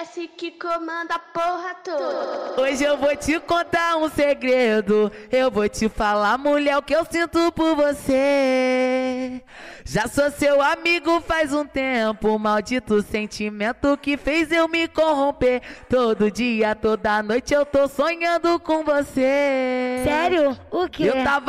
Esse que comanda a porra toda. Hoje eu vou te contar um segredo. Eu vou te falar, mulher, o que eu sinto por você. Já sou seu amigo faz um tempo. Maldito sentimento que fez eu me corromper. Todo dia, toda noite eu tô sonhando com você. Sério? O quê? Eu tava